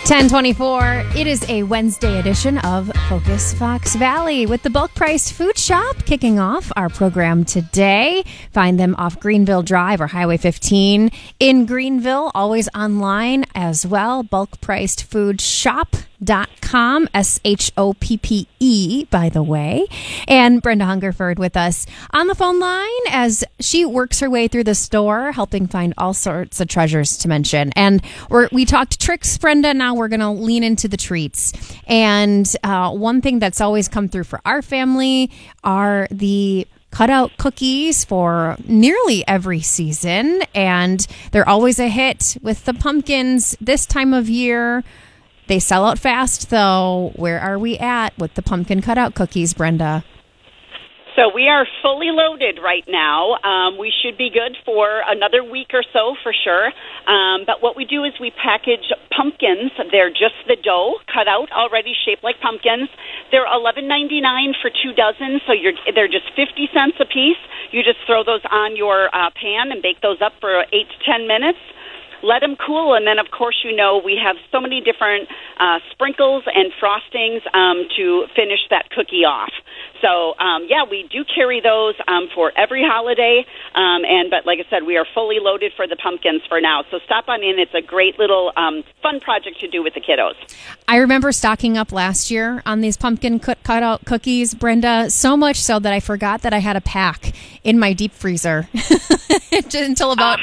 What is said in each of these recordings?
1024. It is a Wednesday edition of Focus Fox Valley with the Bulk Priced Food Shop kicking off our program today. Find them off Greenville Drive or Highway 15 in Greenville, always online as well. bulkpricedfoodshop.com, SHOPPE, by the way. And Brenda Hungerford with us on the phone line as she works her way through the store, helping find all sorts of treasures to mention. And we talked tricks, Brenda. Now we're going to lean into the treats. And one thing that's always come through for our family are the cutout cookies for nearly every season. And they're always a hit with the pumpkins this time of year. They sell out fast, though. Where are we at with the pumpkin cutout cookies, Brenda? So we are fully loaded right now. We should be good for another week or so for sure. But what we do is we package pumpkins. They're just the dough cut out already, shaped like pumpkins. They're $11.99 for 2 dozen, so they're just 50 cents a piece. You just throw those on your pan and bake those up for 8 to 10 minutes. Let them cool, and then, of course, we have so many different sprinkles and frostings to finish that cookie off. So, we do carry those for every holiday, but like I said, we are fully loaded for the pumpkins for now. So stop on in. It's a great little fun project to do with the kiddos. I remember stocking up last year on these pumpkin cutout cookies, Brenda, so much so that I forgot that I had a pack in my deep freezer until about...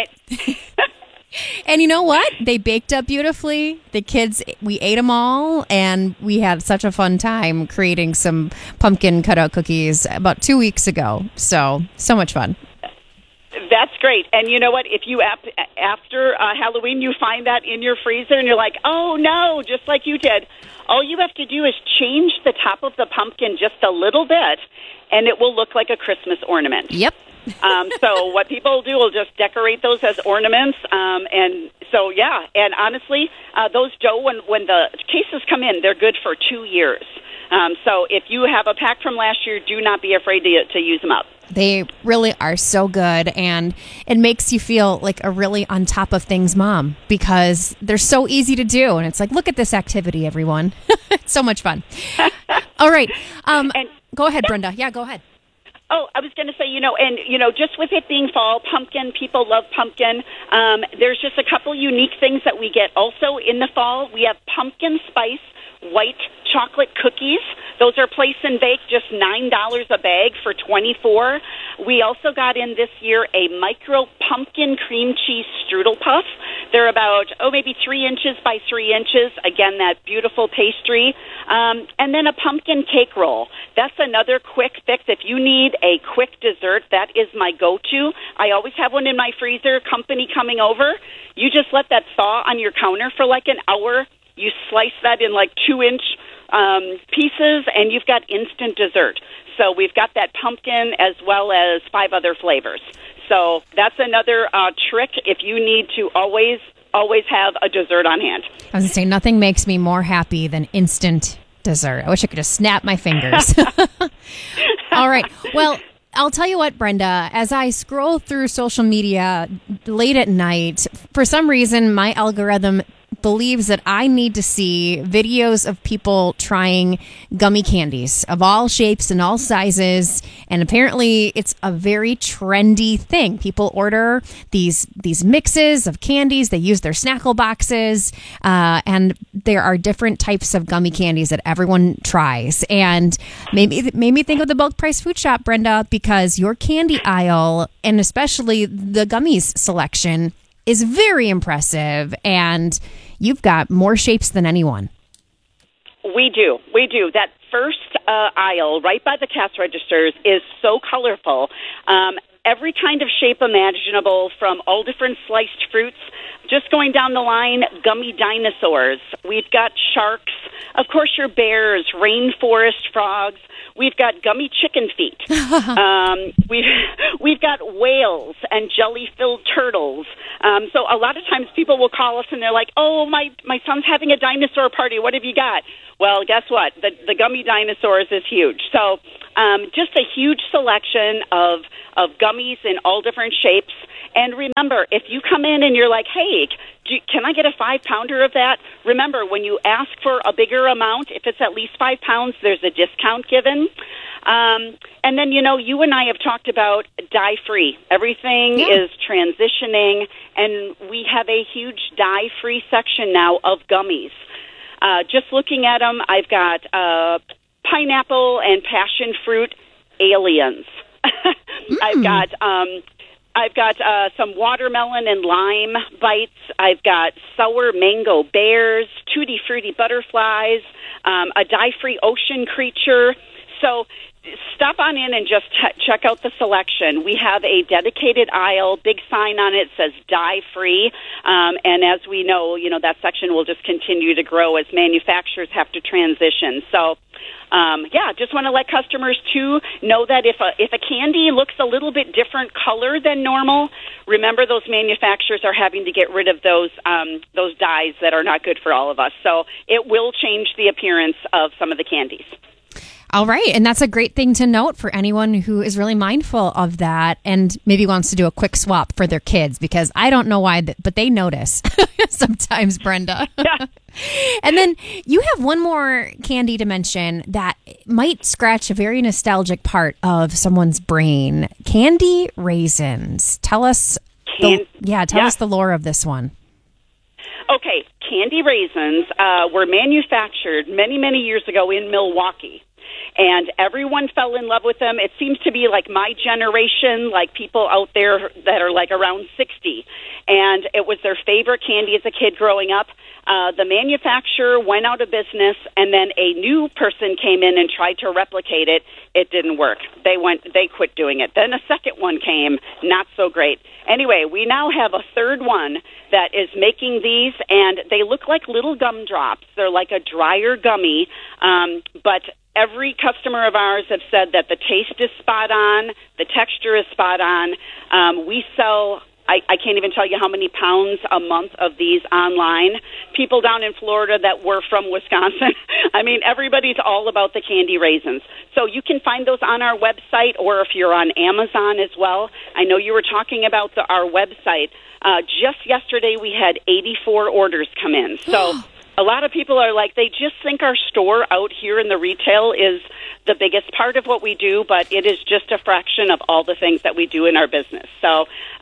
And you know what? They baked up beautifully. The kids, we ate them all, and we had such a fun time creating some pumpkin cutout cookies about 2 weeks ago. So much fun. That's great. And you know what? If you, after Halloween, you find that in your freezer and you're like, oh, no, just like you did, all you have to do is change the top of the pumpkin just a little bit, and it will look like a Christmas ornament. Yep. So what people do will just decorate those as ornaments. And honestly, those dough, when the cases come in, they're good for 2 years. So if you have a pack from last year, do not be afraid to use them up. They really are so good, and it makes you feel like a really on top of things mom because they're so easy to do. And it's like, look at this activity, everyone. It's so much fun. All right. Go ahead, Brenda. Yeah, go ahead. Oh, I was going to say, just with it being fall, pumpkin, people love pumpkin. There's just a couple unique things that we get also in the fall. We have pumpkin spice white chocolate cookies. Those are place and bake, just $9 a bag for 24. We also got in this year a micro pumpkin cream cheese strudel puff. They're about, maybe 3 inches by 3 inches. Again, that beautiful pastry. And then a pumpkin cake roll. That's another quick fix. If you need a quick dessert, that is my go-to. I always have one in my freezer, company coming over. You just let that thaw on your counter for like an hour. You slice that in like 2-inch pieces, and you've got instant dessert. So we've got that pumpkin as well as 5 other flavors. So that's another trick if you need to always have a dessert on hand. I was going to say, nothing makes me more happy than instant dessert. I wish I could just snap my fingers. All right. Well, I'll tell you what, Brenda, as I scroll through social media late at night, for some reason, my algorithm believes that I need to see videos of people trying gummy candies of all shapes and all sizes. And apparently it's a very trendy thing. People order these mixes of candies. They use their Snackle boxes. And there are different types of gummy candies that everyone tries. And made me think of the Bulk Price Food Shop, Brenda, because your candy aisle, and especially the gummies selection, is very impressive, and you've got more shapes than anyone. We do. That first aisle right by the cash registers is so colorful. Every kind of shape imaginable, from all different sliced fruits. Just going down the line, gummy dinosaurs. We've got sharks. Of course, your bears, rainforest frogs. We've got gummy chicken feet. We've got whales and jelly-filled turtles. So a lot of times people will call us and they're like, oh, my son's having a dinosaur party. What have you got? Well, guess what? The gummy dinosaurs is huge. So just a huge selection of gummies in all different shapes. And remember, if you come in and you're like, hey, can I get a 5-pounder of that? Remember, when you ask for a bigger amount, if it's at least 5 pounds, there's a discount given. And then, you and I have talked about dye-free. Everything is transitioning, and we have a huge dye-free section now of gummies. Just looking at them, I've got pineapple and passion fruit aliens. I've got some watermelon and lime bites. I've got sour mango bears, tutti frutti butterflies, a dye-free ocean creature. So stop on in and just check out the selection. We have a dedicated aisle, big sign on it says dye-free, and as we know, that section will just continue to grow as manufacturers have to transition. So, just want to let customers too know that if a candy looks a little bit different color than normal, remember those manufacturers are having to get rid of those dyes that are not good for all of us. So it will change the appearance of some of the candies. All right. And that's a great thing to note for anyone who is really mindful of that and maybe wants to do a quick swap for their kids, because I don't know why, but they notice sometimes, Brenda. Yeah. And then you have one more candy to mention that might scratch a very nostalgic part of someone's brain. Candy raisins. Tell us us the lore of this one. Okay. Candy raisins were manufactured many, many years ago in Milwaukee. And everyone fell in love with them. It seems to be like my generation, like people out there that are like around 60. And it was their favorite candy as a kid growing up. The manufacturer went out of business, and then a new person came in and tried to replicate it. It didn't work. They quit doing it. Then a second one came, not so great. Anyway, we now have a third one that is making these, and they look like little gumdrops. They're like a drier gummy, but every customer of ours have said that the taste is spot on, the texture is spot on. We sell, I can't even tell you how many pounds a month of these online. People down in Florida that were from Wisconsin. I mean, everybody's all about the candy raisins. So you can find those on our website, or if you're on Amazon as well. I know you were talking about our website. Just yesterday we had 84 orders come in. So a lot of people are like, they just think our store out here in the retail is the biggest part of what we do, but it is just a fraction of all the things that we do in our business. So,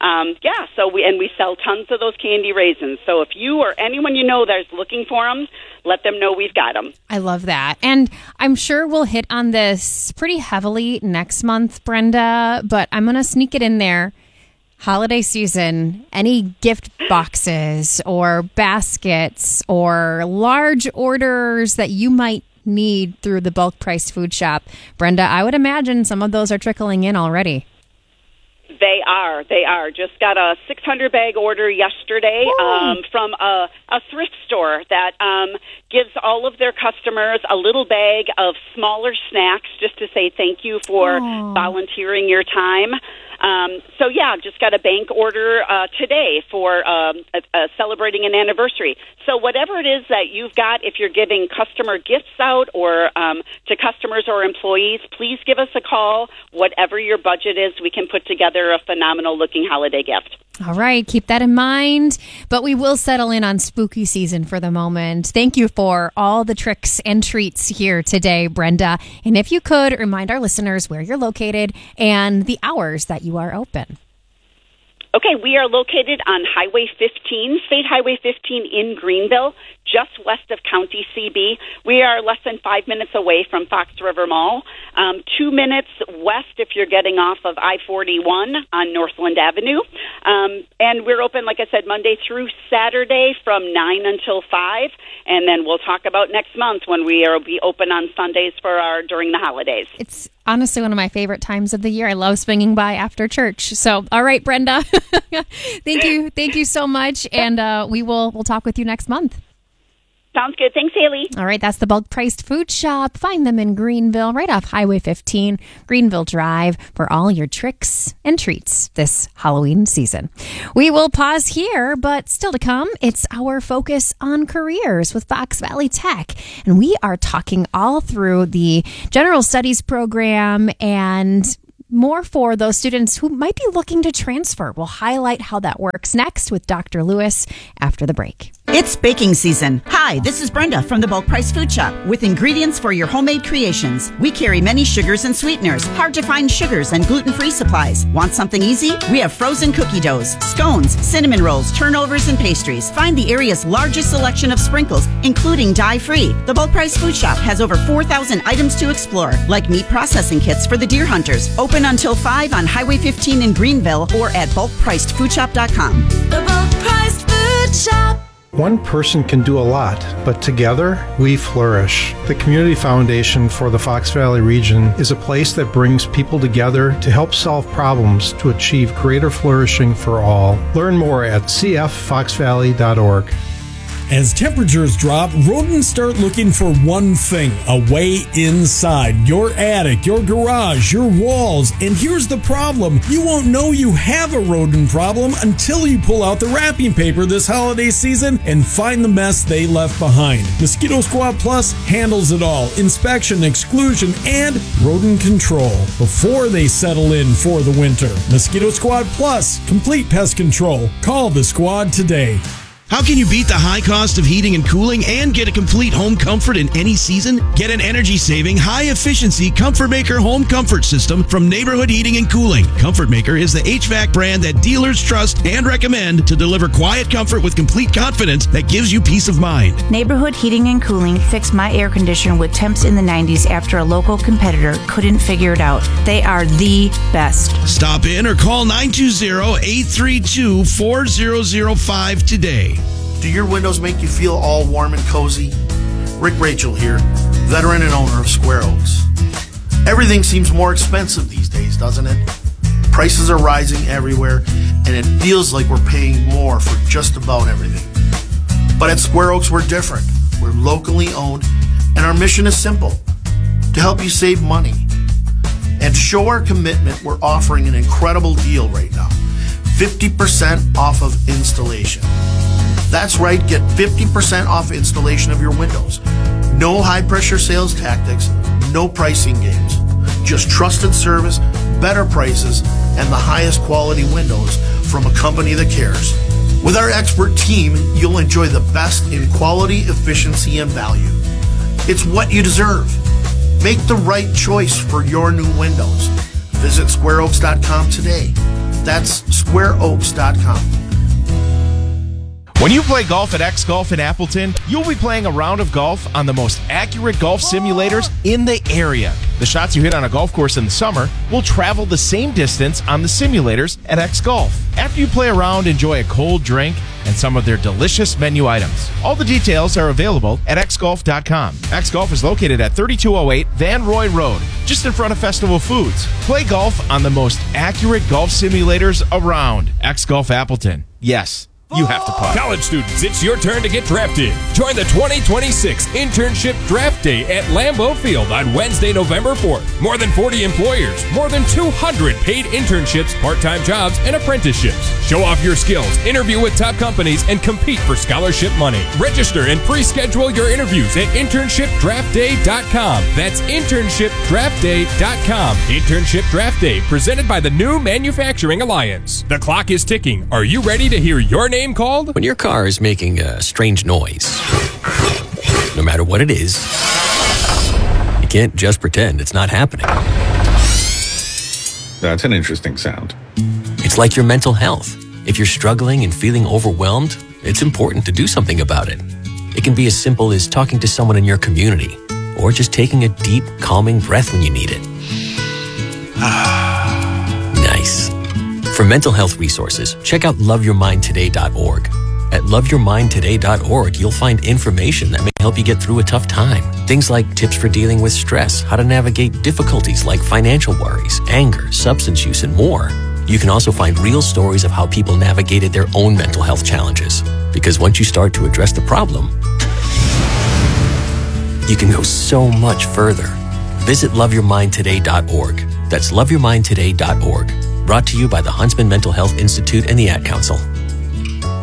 we sell tons of those candy raisins. So if you or anyone you know that's looking for them, let them know we've got them. I love that. And I'm sure we'll hit on this pretty heavily next month, Brenda, but I'm going to sneak it in there. Holiday season, any gift boxes or baskets or large orders that you might need through the bulk priced food shop. Brenda, I would imagine some of those are trickling in already. They are. Just got a 600 bag order yesterday from a thrift store that gives all of their customers a little bag of smaller snacks just to say thank you for volunteering your time. Just got a bank order today for celebrating an anniversary. So whatever it is that you've got, if you're giving customer gifts out or to customers or employees, please give us a call. Whatever your budget is, we can put together a phenomenal-looking holiday gift. All right, keep that in mind. But we will settle in on spooky season for the moment. Thank you for all the tricks and treats here today, Brenda. And if you could, remind our listeners where you're located and the hours that you are open. Okay, we are located on Highway 15, State Highway 15 in Greenville, just west of County CB. We are less than 5 minutes away from Fox River Mall, 2 minutes west if you're getting off of I-41 on Northland Avenue. And we're open, like I said, Monday through Saturday from 9 until 5. And then we'll talk about next month when we will be open on Sundays during the holidays. It's honestly one of my favorite times of the year. I love swinging by after church. So, all right, Brenda, thank you so much. And we'll talk with you next month. Sounds good. Thanks, Haley. All right, that's the Bulk Priced Food Shop. Find them in Greenville, right off Highway 15, Greenville Drive, for all your tricks and treats this Halloween season. We will pause here, but still to come, it's our Focus on Careers with Fox Valley Tech. And we are talking all through the General Studies program and more for those students who might be looking to transfer. We'll highlight how that works next with Dr. Lewis after the break. It's baking season. Hi, this is Brenda from the Bulk Price Food Shop with ingredients for your homemade creations. We carry many sugars and sweeteners, hard to find sugars, and gluten-free supplies. Want something easy? We have frozen cookie doughs, scones, cinnamon rolls, turnovers, and pastries. Find the area's largest selection of sprinkles, including dye-free. The Bulk Price Food Shop has over 4,000 items to explore, like meat processing kits for the deer hunters. Open until 5 on Highway 15 in Greenville or at bulkpricedfoodshop.com. The Bulk Price Food Shop. One person can do a lot, but together we flourish. The Community Foundation for the Fox Valley region is a place that brings people together to help solve problems to achieve greater flourishing for all. Learn more at cffoxvalley.org. As temperatures drop, rodents start looking for one thing, a way inside. Your attic, your garage, your walls. And here's the problem. You won't know you have a rodent problem until you pull out the wrapping paper this holiday season and find the mess they left behind. Mosquito Squad Plus handles it all. Inspection, exclusion, and rodent control before they settle in for the winter. Mosquito Squad Plus, complete pest control. Call the squad today. How can you beat the high cost of heating and cooling and get a complete home comfort in any season? Get an energy-saving, high-efficiency Comfort Maker home comfort system from Neighborhood Heating and Cooling. Comfort Maker is the HVAC brand that dealers trust and recommend to deliver quiet comfort with complete confidence that gives you peace of mind. Neighborhood Heating and Cooling fixed my air conditioner with temps in the 90s after a local competitor couldn't figure it out. They are the best. Stop in or call 920-832-4005 today. Do your windows make you feel all warm and cozy? Rick Rachel here, veteran and owner of Square Oaks. Everything seems more expensive these days, doesn't it? Prices are rising everywhere, and it feels like we're paying more for just about everything. But at Square Oaks, we're different. We're locally owned, and our mission is simple: to help you save money. And to show our commitment, we're offering an incredible deal right now. 50% off of installation. That's right, get 50% off installation of your windows. No high-pressure sales tactics, no pricing games. Just trusted service, better prices, and the highest quality windows from a company that cares. With our expert team, you'll enjoy the best in quality, efficiency, and value. It's what you deserve. Make the right choice for your new windows. Visit squareoaks.com today. That's squareoaks.com. When you play golf at X Golf in Appleton, you'll be playing a round of golf on the most accurate golf simulators in the area. The shots you hit on a golf course in the summer will travel the same distance on the simulators at X Golf. After you play around, enjoy a cold drink and some of their delicious menu items. All the details are available at xgolf.com. X Golf is located at 3208 Van Roy Road, just in front of Festival Foods. Play golf on the most accurate golf simulators around. X Golf Appleton. Yes, you have to putt. College students, it's your turn to get drafted. Join the 2026 Internship Draft Day at Lambeau Field on Wednesday, November 4th. More than 40 employers, more than 200 paid internships, part-time jobs, and apprenticeships. Show off your skills, interview with top companies, and compete for scholarship money. Register and pre-schedule your interviews at internshipdraftday.com. That's internshipdraftday.com. Internship Draft Day, presented by the New Manufacturing Alliance. The clock is ticking. Are you ready to hear your name called? When your car is making a strange noise, no matter what it is, you can't just pretend it's not happening. That's an interesting sound. It's like your mental health. If you're struggling and feeling overwhelmed, it's important to do something about it. It can be as simple as talking to someone in your community, or just taking a deep, calming breath when you need it. Nice. For mental health resources, check out loveyourmindtoday.org. At loveyourmindtoday.org, you'll find information that may help you get through a tough time. Things like tips for dealing with stress, how to navigate difficulties like financial worries, anger, substance use, and more. You can also find real stories of how people navigated their own mental health challenges. Because once you start to address the problem, you can go so much further. Visit loveyourmindtoday.org. That's loveyourmindtoday.org. Brought to you by the Huntsman Mental Health Institute and the Ad Council.